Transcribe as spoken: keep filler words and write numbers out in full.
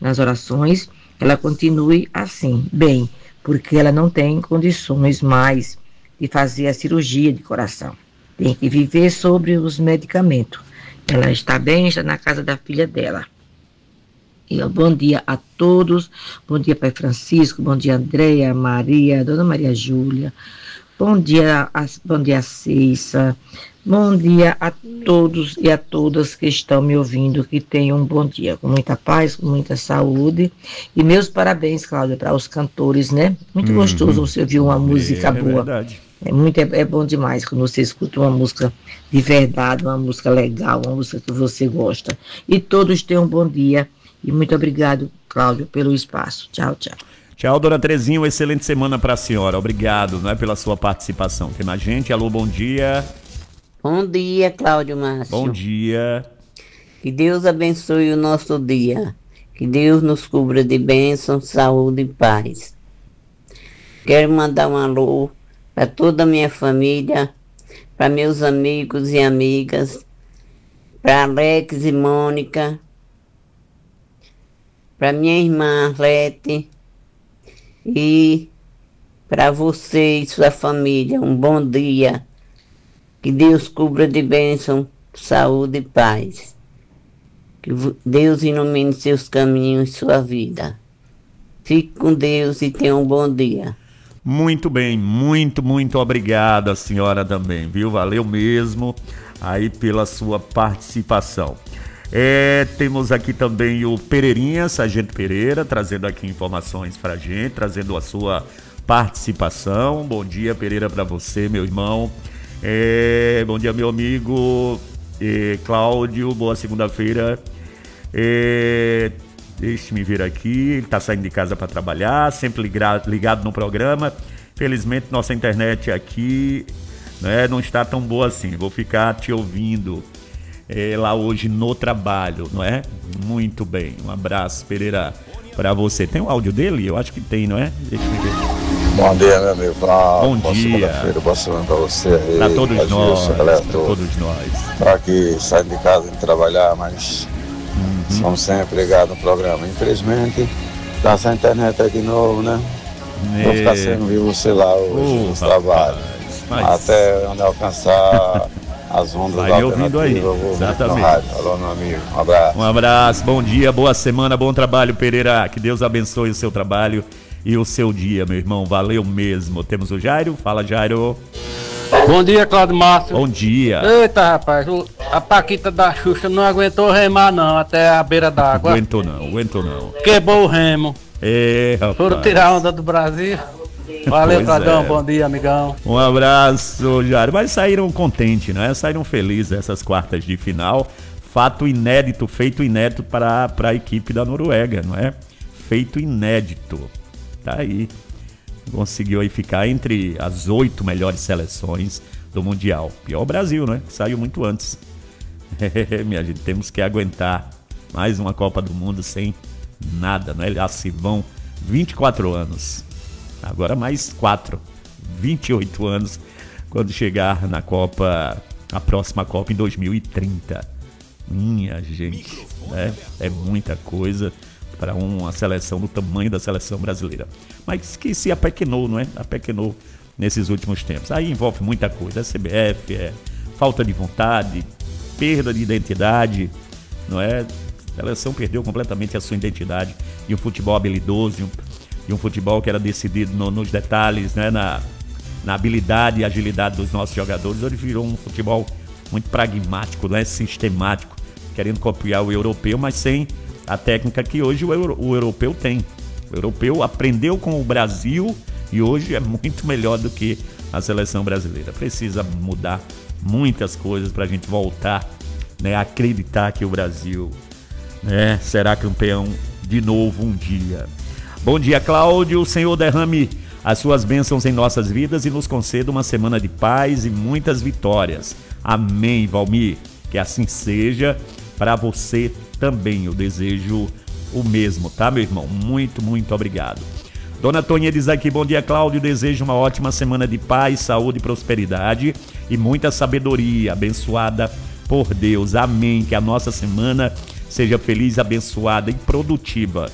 nas orações, ela continue assim, bem, porque ela não tem condições mais de fazer a cirurgia de coração. Tem que viver sobre os medicamentos. Ela está bem, está na casa da filha dela. E ó, bom dia a todos, bom dia Pai Francisco, bom dia Andréia, Maria, Dona Maria Júlia, bom dia, a, bom dia Cissa, bom dia a todos e a todas que estão me ouvindo, que tenham um bom dia, com muita paz, com muita saúde, e meus parabéns, Cláudia, para os cantores, né? Muito uhum. gostoso você ouvir uma música é, boa. É verdade. É, muito, é, é bom demais quando você escuta uma música de verdade, uma música legal, uma música que você gosta. E todos tenham um bom dia. E muito obrigado, Cláudio, pelo espaço. Tchau, tchau. Tchau, dona Terezinha. Uma excelente semana para a senhora. Obrigado, não é, pela sua participação. Tem mais gente? Alô, bom dia. Bom dia, Cláudio Márcio. Bom dia. Que Deus abençoe o nosso dia. Que Deus nos cubra de bênção, saúde e paz. Quero mandar um alô para toda a minha família, para meus amigos e amigas, para Alex e Mônica, para minha irmã Arlete e para você e sua família, um bom dia. Que Deus cubra de bênção, saúde e paz. Que Deus ilumine seus caminhos e sua vida. Fique com Deus e tenha um bom dia. Muito bem, muito, muito obrigado a senhora também, viu? Valeu mesmo aí pela sua participação. É, temos aqui também o Pereirinha, Sargento Pereira, trazendo aqui informações pra gente, trazendo a sua participação. Bom dia, Pereira, para você, meu irmão. É, bom dia, meu amigo é, Cláudio, boa segunda-feira. É, deixe-me ver aqui, ele tá saindo de casa para trabalhar, sempre ligado, ligado no programa. Felizmente, nossa internet aqui, né, não está tão boa assim. Vou ficar te ouvindo É, lá hoje no trabalho, não é? Muito bem, um abraço, Pereira, para você. Tem o áudio dele? Eu acho que tem, não é? Deixa eu ver. Bom dia, meu amigo. Pra, Bom boa dia. Boa semana para você aí. Para todos pra nós, Gilson, galera, para todos nós. Pra aqui, saindo de casa e trabalhar, mas uhum. somos sempre ligados no programa. Infelizmente, tá sem internet aí de novo, né? E... Vou ficar sem ouvir você lá hoje, no trabalho. Mas... Até onde alcançar... As ondas vai ouvindo aí, exatamente. Alô, meu amigo, um abraço. Um abraço, bom dia, boa semana, bom trabalho, Pereira. Que Deus abençoe o seu trabalho e o seu dia, meu irmão. Valeu mesmo. Temos o Jairo, fala, Jairo. Bom dia, Cláudio Márcio. Bom dia. Eita, rapaz, o, a Paquita da Xuxa não aguentou remar não, até a beira d'água. Aguentou não, aguentou não. Quebrou o remo. É, rapaz. Foram tirar a onda do Brasil. Valeu, Cladão, é. Bom dia, amigão. Um abraço, Jário. Mas saíram contentes, né? Saíram felizes essas quartas de final. Fato inédito, feito inédito para, para a equipe da Noruega, não é? Feito inédito. Tá aí. Conseguiu aí ficar entre as oito melhores seleções do Mundial. Pior o Brasil, né? Saiu muito antes. Minha gente, temos que aguentar mais uma Copa do Mundo sem nada, né? Já se vão vinte e quatro anos. Agora mais quatro, vinte e oito anos, quando chegar na Copa, a próxima Copa em dois mil e trinta. Minha gente, né? É muita coisa para uma seleção do tamanho da seleção brasileira. Mas que se apequenou, não é? Apequenou nesses últimos tempos. Aí envolve muita coisa, a C B F, é falta de vontade, perda de identidade, não é? A seleção perdeu completamente a sua identidade e um futebol habilidoso, e um E um futebol que era decidido no, nos detalhes, né? na, na habilidade e agilidade dos nossos jogadores. Hoje virou um futebol muito pragmático, né? Sistemático, querendo copiar o europeu, mas sem a técnica que hoje o, euro, o europeu tem. O europeu aprendeu com o Brasil e hoje é muito melhor do que a seleção brasileira. Precisa mudar muitas coisas para a gente voltar, né? A acreditar que o Brasil, né, será campeão de novo um dia. Bom dia, Cláudio. O Senhor derrame as suas bênçãos em nossas vidas e nos conceda uma semana de paz e muitas vitórias. Amém, Valmir. Que assim seja para você também. Eu desejo o mesmo, tá, meu irmão? Muito, muito obrigado. Dona Toninha diz aqui, bom dia, Cláudio. Desejo uma ótima semana de paz, saúde, prosperidade e muita sabedoria, abençoada por Deus. Amém. Que a nossa semana seja feliz, abençoada e produtiva.